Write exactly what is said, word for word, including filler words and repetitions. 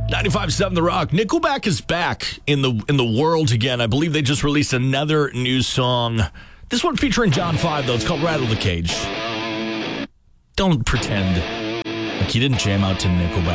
ninety-five point seven The Rock. Nickelback is back in the in the world again. I believe they just released another new song. This one featuring John five, though. It's called Rattle the Cage. Don't pretend like you didn't jam out to Nickelback.